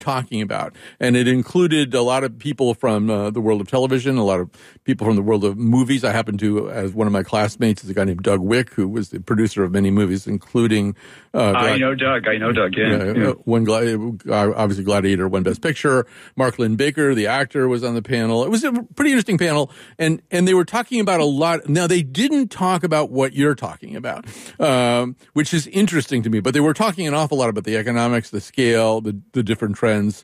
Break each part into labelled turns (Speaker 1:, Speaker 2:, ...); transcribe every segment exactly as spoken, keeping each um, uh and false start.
Speaker 1: talking about. And it included a lot of people from uh, the world of television, a lot of people from the world of movies. I happen to, as one of my classmates is a guy named Doug Wick, who was the producer of many movies, incling... Uh,
Speaker 2: I know Doug. I know Doug, yeah.
Speaker 1: yeah,
Speaker 2: yeah.
Speaker 1: Uh, one, uh, obviously Gladiator won Best Picture. Mark Lynn Baker, the actor, was on the panel. It was a pretty interesting panel, and, and they were talking about a lot. Now, they didn't talk about what you're talking about, um, which is interesting to me, but they were talking an awful lot about the economics, the scale, the, the different trends.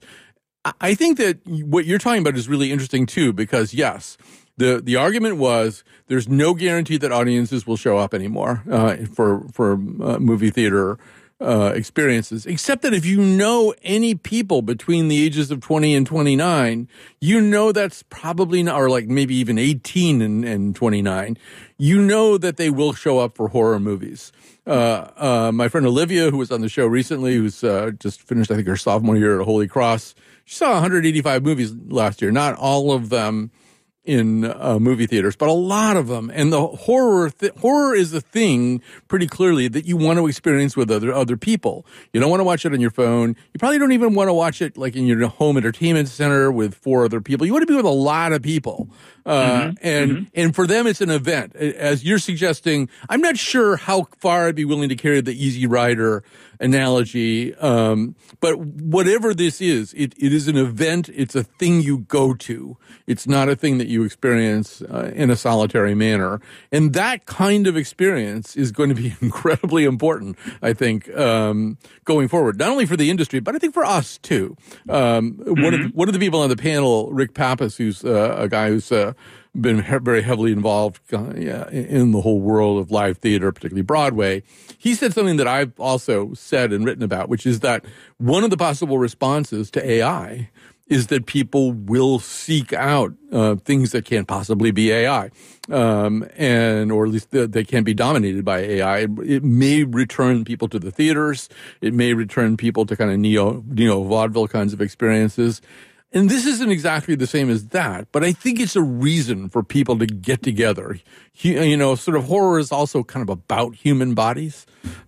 Speaker 1: I think that what you're talking about is really interesting, too, because, yes, the the argument was there's no guarantee that audiences will show up anymore uh, for, for uh, movie theater uh, experiences, except that if you know any people between the ages of twenty and twenty-nine, you know that's probably not, or like maybe even eighteen and, and twenty-nine, you know that they will show up for horror movies. Uh, uh, my friend Olivia, who was on the show recently, who's uh, just finished, I think, her sophomore year at Holy Cross, she saw one hundred eighty-five movies last year, not all of them in uh, movie theaters, but a lot of them. And the horror th- horror is a thing pretty clearly that you want to experience with other other people. You don't want to watch it on your phone. You probably don't even want to watch it like in your home entertainment center with four other people. You want to be with a lot of people. Uh,
Speaker 2: mm-hmm.
Speaker 1: and,
Speaker 2: mm-hmm.
Speaker 1: and for them, it's an event. As you're suggesting, I'm not sure how far I'd be willing to carry the Easy Rider analogy. Um, but whatever this is, it, it is an event. It's a thing you go to. It's not a thing that you experience uh, in a solitary manner. And that kind of experience is going to be incredibly important, I think, um, going forward, not only for the industry, but I think for us too. Um, mm-hmm. one of the, one of the people on the panel, Rick Pappas, who's uh, a guy who's, uh, been he- very heavily involved uh, yeah, in the whole world of live theater, particularly Broadway. He said something that I've also said and written about, which is that one of the possible responses to A I is that people will seek out uh, things that can't possibly be A I, um, and or at least they, they can't be dominated by A I. It, it may return people to the theaters. It may return people to kind of neo neo vaudeville kinds of experiences. And this isn't exactly the same as that, but I think it's a reason for people to get together. You know, sort of horror is also kind of about human bodies.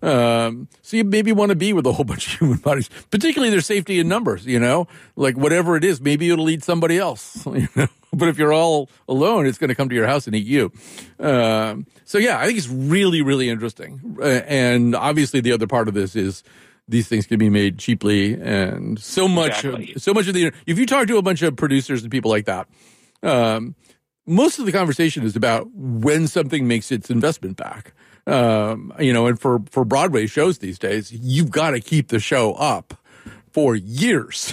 Speaker 1: Um, so you maybe want to be with a whole bunch of human bodies, particularly their safety in numbers, you know, like whatever it is, maybe it'll eat somebody else, you know. But if you're all alone, it's going to come to your house and eat you. Um, so, yeah, I think it's really, really interesting. Uh, and obviously the other part of this is these things can be made cheaply, and so much,
Speaker 2: exactly.
Speaker 1: so much of the, if you talk to a bunch of producers and people like that, um, most of the conversation is about when something makes its investment back. Um, you know, and for, for Broadway shows these days, you've got to keep the show up for years,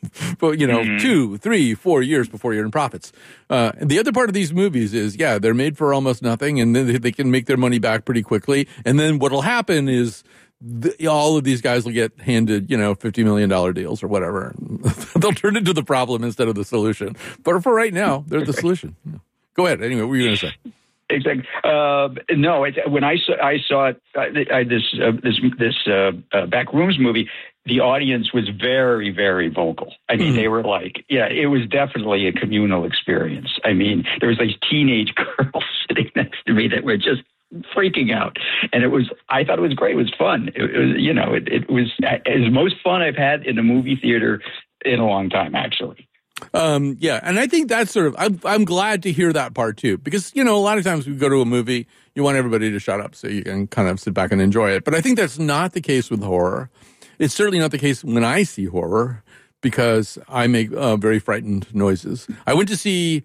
Speaker 1: but you know, mm-hmm. two, three, four years before you're in profits. Uh, and the other part of these movies is, yeah, they're made for almost nothing, and then they, they can make their money back pretty quickly. And then what'll happen is, The, all of these guys will get handed, you know, fifty million dollars deals or whatever. They'll turn into the problem instead of the solution. But for right now, they're the solution. Go ahead. Anyway, what were you going to say?
Speaker 2: Exactly. Uh, no, it, when I saw, I saw it, I, I, this uh, this this uh, uh, Backrooms movie, the audience was very, very vocal. I mean, mm-hmm. they were like, yeah, it was definitely a communal experience. I mean, there was these teenage girls sitting next to me that were just freaking out, and it was, I thought it was great. It was fun. It, it was, you know, it, it was as most fun I've had in a movie theater in a long time, actually.
Speaker 1: Um, yeah. And I think that's sort of, I'm, I'm glad to hear that part too, because, you know, a lot of times we go to a movie, you want everybody to shut up so you can kind of sit back and enjoy it. But I think that's not the case with horror. It's certainly not the case when I see horror, because I make uh, very frightened noises. I went to see,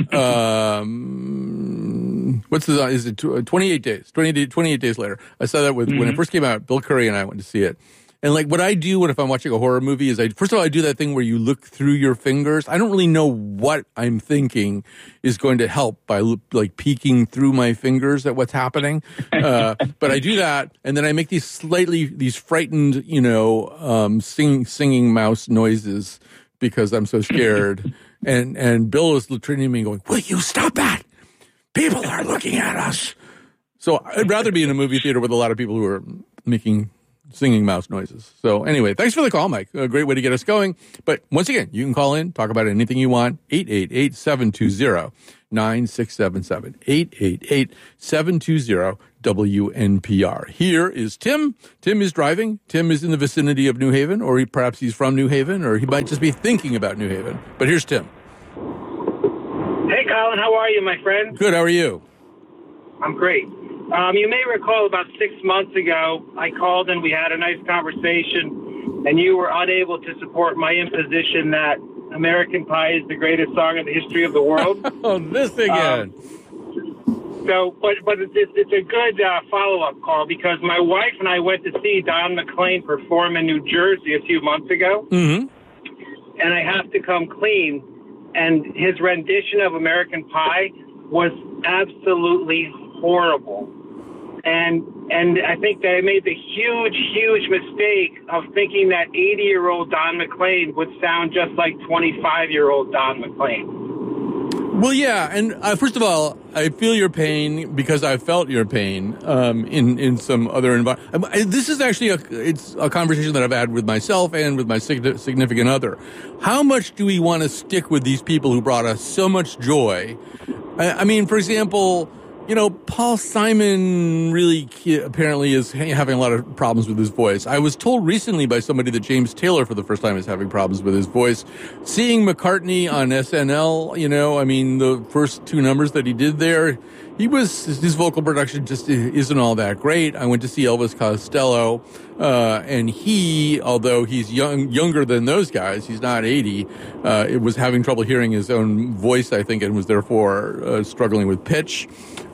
Speaker 1: um, what's the, is it twenty-eight days, twenty-eight, twenty-eight days later. I saw that with, mm-hmm. when it first came out, Bill Curry and I went to see it. And like what I do when if I'm watching a horror movie is I, first of all, I do that thing where you look through your fingers. I don't really know what I'm thinking is going to help by like peeking through my fingers at what's happening. Uh, but I do that. And then I make these slightly, these frightened, you know, um, sing, singing mouse noises because I'm so scared. and, and Bill is turning to me and going, "Will you stop that? People are looking at us." So I'd rather be in a movie theater with a lot of people who are making singing mouse noises. So anyway, thanks for the call, Mike. A great way to get us going. But once again, you can call in, talk about anything you want, eight eight eight, seven two zero, nine six seven seven, eight eight eight, seven two zero, W N P R. Here is Tim. Tim is driving. Tim is in the vicinity of New Haven, or he, perhaps he's from New Haven, or he might just be thinking about New Haven. But here's Tim.
Speaker 3: Hey, Colin, how are you, my friend?
Speaker 1: Good, how are you?
Speaker 3: I'm great. Um, you may recall about six months ago, I called and we had a nice conversation, and you were unable to support my imposition that American Pie is the greatest song in the history of the world.
Speaker 1: Oh, this again.
Speaker 3: Um, so, but but it's, it's a good uh, follow-up call, because my wife and I went to see Don McLean perform in New Jersey a few months ago,
Speaker 1: Mm-hmm.
Speaker 3: and I have to come clean, and his rendition of American Pie was absolutely horrible. And and I think they made the huge, huge mistake of thinking that eighty-year-old Don McLean would sound just like twenty-five-year-old Don McLean.
Speaker 1: Well, yeah, and uh, first of all, I feel your pain because I felt your pain um, in in some other environment. This is actually a it's a conversation that I've had with myself and with my significant other. How much do we want to stick with these people who brought us so much joy? I, I mean, for example, you know, Paul Simon really apparently is having a lot of problems with his voice. I was told recently by somebody that James Taylor, for the first time, is having problems with his voice. Seeing McCartney on S N L, you know, I mean, the first two numbers that he did there, he was, his vocal production just isn't all that great. I went to see Elvis Costello, uh, and he, although he's young, younger than those guys, he's not eighty, uh, it was having trouble hearing his own voice, I think, and was therefore uh, struggling with pitch.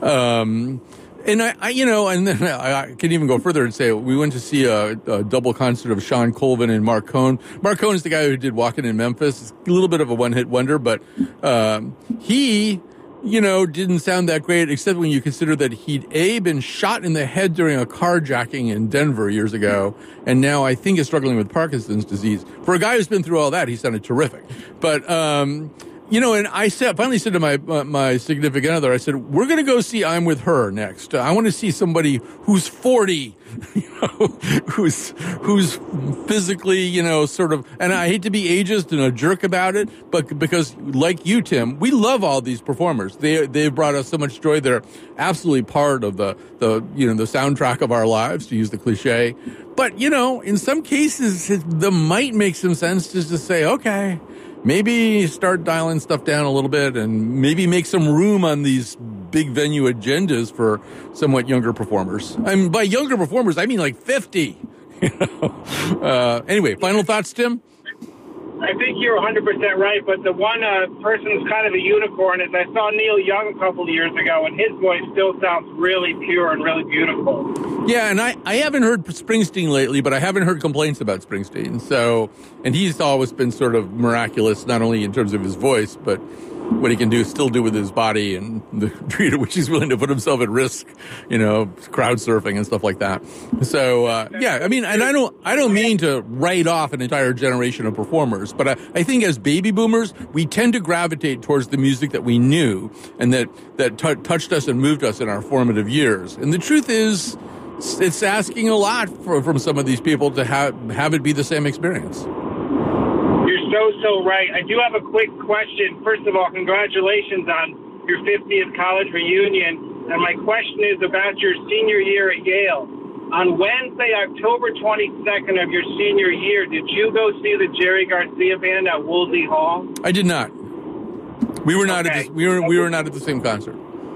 Speaker 1: Um, and I, I, you know, and then I, I can even go further and say we went to see a, a double concert of Sean Colvin and Mark Cohn. Mark Cohn is the guy who did Walkin' in Memphis. It's a little bit of a one-hit wonder, but um, he, you know, didn't sound that great, except when you consider that he'd A, been shot in the head during a carjacking in Denver years ago, and now I think is struggling with Parkinson's disease. For a guy who's been through all that, he sounded terrific. But, um, you know, and I said, finally said to my uh, my significant other, I said, we're going to go see I'm With Her next. Uh, I want to see somebody who's forty, you know, who's who's physically, you know, sort of, and I hate to be ageist and a jerk about it, but because like you, Tim, we love all these performers. They they've brought us so much joy. They're absolutely part of the the you know the soundtrack of our lives, to use the cliche. But you know, in some cases, it the might make some sense just to say, okay, maybe start dialing stuff down a little bit and maybe make some room on these big venue agendas for somewhat younger performers. I mean, by younger performers, I mean like fifty. You know? uh, anyway, final thoughts, Tim?
Speaker 3: I think you're one hundred percent right, but the one uh, person who's kind of a unicorn is I saw Neil Young a couple of years ago, and his voice still sounds really pure and really beautiful.
Speaker 1: Yeah, and I, I haven't heard Springsteen lately, but I haven't heard complaints about Springsteen. So, and he's always been sort of miraculous, not only in terms of his voice, but what he can do, still do with his body, and the degree to which he's willing to put himself at risk, you know, crowd surfing and stuff like that. So, uh, yeah, I mean, and I don't, I don't mean to write off an entire generation of performers, but I, I think as baby boomers, we tend to gravitate towards the music that we knew and that, that t- touched us and moved us in our formative years. And the truth is, it's asking a lot for, from some of these people to have, have it be the same experience.
Speaker 3: So, so right. I do have a quick question. First of all, congratulations on your fiftieth college reunion. And my question is about your senior year at Yale. On Wednesday, October twenty-second of your senior year, did you go see the Jerry Garcia Band at Woolsey Hall?
Speaker 1: I did not. We were not
Speaker 3: okay.
Speaker 1: at the, we were we were not at the same concert.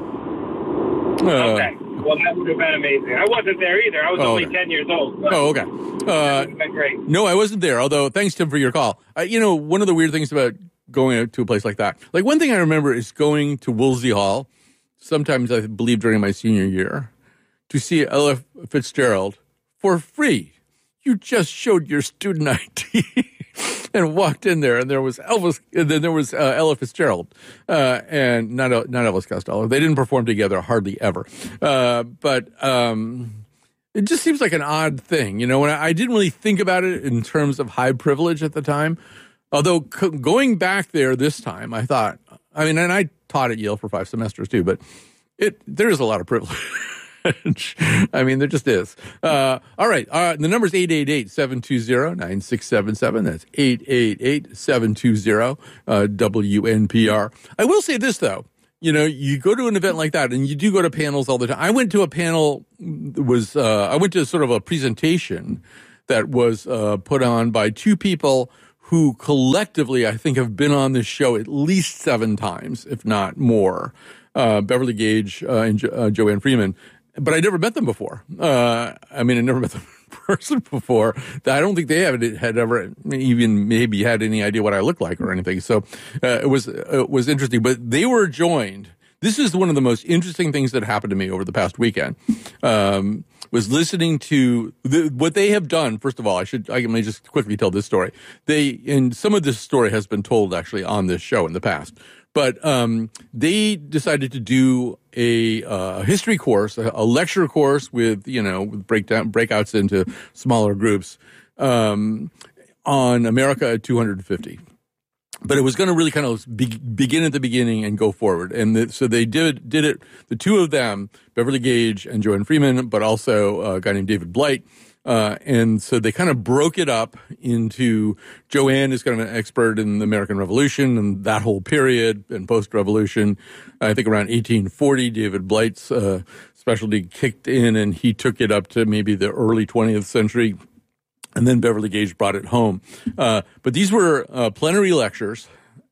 Speaker 3: Uh, okay. Well, that would have been amazing. I wasn't there either. I was
Speaker 1: oh,
Speaker 3: only
Speaker 1: okay.
Speaker 3: ten years old.
Speaker 1: Oh, okay. Uh,
Speaker 3: that would have been great.
Speaker 1: No, I wasn't there, although thanks, Tim, for your call. Uh, you know, one of the weird things about going to a place like that, like one thing I remember is going to Woolsey Hall, sometimes I believe during my senior year, to see Ella Fitzgerald for free. You just showed your student I D. And walked in there, and there was Elvis, and then there was uh, Ella Fitzgerald, uh, and not not Elvis Costello. They didn't perform together hardly ever, uh, but um, it just seems like an odd thing, you know. When I, I didn't really think about it in terms of high privilege at the time, although c- going back there this time, I thought, I mean, and I taught at Yale for five semesters too, but it there is a lot of privilege. I mean, there just is. Uh, all right. Uh, the number is eight eight eight, seven two zero, nine six seven seven. That's eight eight eight, seven two zero, W N P R. I will say this, though. You know, you go to an event like that, and you do go to panels all the time. I went to a panel, was uh, I went to sort of a presentation that was uh, put on by two people who collectively, I think, have been on this show at least seven times, if not more. Uh, Beverly Gage uh, and jo- uh, Joanne Freeman. But I never met them before. Uh, I mean, I never met them in person before. I don't think they have, had ever even maybe had any idea what I looked like or anything. So uh, it was it was interesting. But they were joined. This is one of the most interesting things that happened to me over the past weekend. Um, was listening to the, what they have done. First of all, I should I may just quickly tell this story. They and some of this story has been told actually on this show in the past. But um, they decided to do a uh, history course, a, a lecture course with, you know, with breakdown breakouts into smaller groups um, on America at two hundred fifty. But it was going to really kind of be, begin at the beginning and go forward. And the, so they did did it, the two of them, Beverly Gage and Joanne Freeman, but also a guy named David Blight. Uh, and so they kind of broke it up into Joanne is kind of an expert in the American Revolution and that whole period and post-revolution. I think around eighteen forty, David Blight's uh, specialty kicked in and he took it up to maybe the early twentieth century. And then Beverly Gage brought it home. Uh, but these were uh, plenary lectures,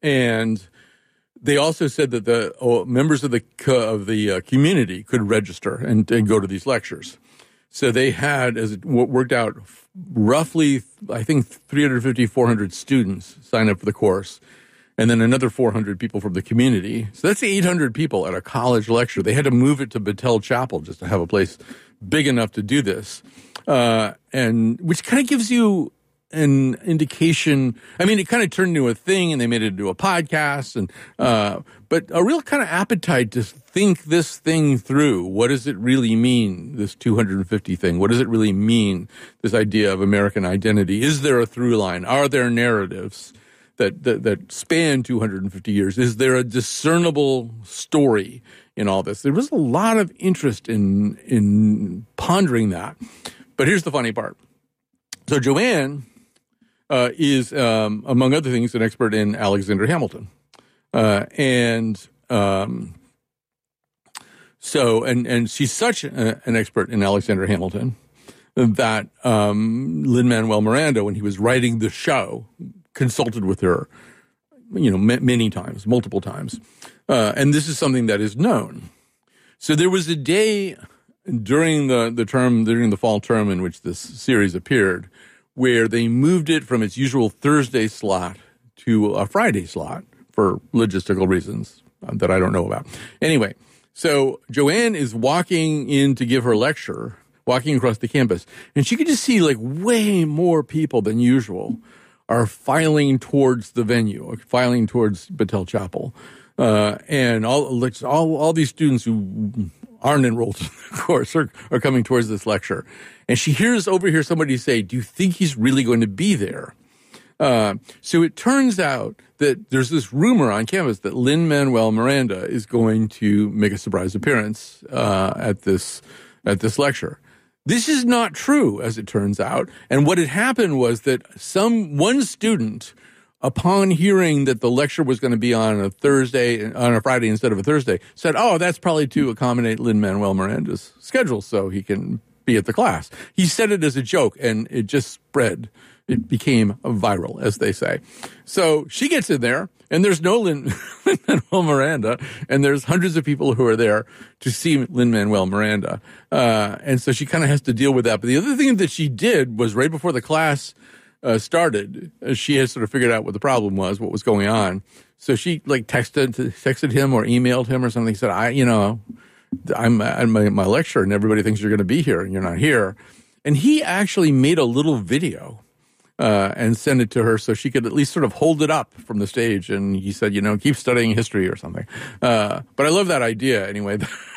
Speaker 1: and they also said that the oh, members of the of the uh, community could register and, and go to these lectures. So they had, as it worked out, roughly, I think, three hundred fifty, four hundred students sign up for the course, and then another four hundred people from the community. So that's eight hundred people at a college lecture. They had to move it to Battelle Chapel just to have a place big enough to do this, uh, and which kind of gives you an indication. I mean, it kind of turned into a thing, and they made it into a podcast, and uh, but a real kind of appetite to think this thing through. What does it really mean, this two hundred fifty thing? What does it really mean, this idea of American identity? Is there a through line? Are there narratives that that, that span two hundred fifty years? Is there a discernible story in all this? There was a lot of interest in in pondering that. But here's the funny part. So Joanne Uh, is, um, among other things, an expert in Alexander Hamilton. Uh, and um, so, and, and she's such a, an expert in Alexander Hamilton that um, Lin-Manuel Miranda, when he was writing the show, consulted with her, you know, m- many times, multiple times. Uh, and this is something that is known. So there was a day during the, the term, during the fall term in which this series appeared, where they moved it from its usual Thursday slot to a Friday slot for logistical reasons that I don't know about. Anyway, so Joanne is walking in to give her lecture, walking across the campus, and she could just see like way more people than usual are filing towards the venue, filing towards Battelle Chapel. Uh, and all, all, all these students who aren't enrolled in the course are, are coming towards this lecture. And she hears over here somebody say, do you think he's really going to be there? Uh, so it turns out that there's this rumor on campus that Lin-Manuel Miranda is going to make a surprise appearance uh, at this at this lecture. This is not true, as it turns out. And what had happened was that some one student, upon hearing that the lecture was going to be on a Thursday, on a Friday instead of a Thursday, said, oh, that's probably to accommodate Lin-Manuel Miranda's schedule so he can be at the class. He said it as a joke, and it just spread. It became viral, as they say. So she gets in there, and there's no Lin- Lin-Manuel Miranda, and there's hundreds of people who are there to see Lin-Manuel Miranda. Uh, and so she kind of has to deal with that. But the other thing that she did was right before the class uh, started, uh, she had sort of figured out what the problem was, what was going on. So she like texted texted him or emailed him or something, said, I, you know, I'm at my, my lecture and everybody thinks you're going to be here and you're not here. And he actually made a little video uh, and sent it to her so she could at least sort of hold it up from the stage. And he said, you know, keep studying history or something. Uh, but I love that idea anyway.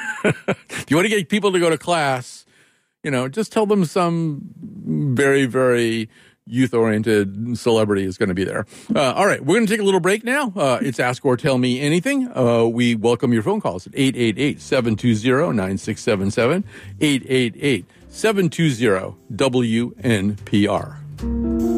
Speaker 1: If you want to get people to go to class, you know, just tell them some very, very youth-oriented celebrity is going to be there. Uh, all right, we're going to take a little break now. Uh, it's Ask or Tell Me Anything. Uh, we welcome your phone calls at eight eight eight, seven two zero, nine six seven seven, eight eight eight, seven two zero, W N P R.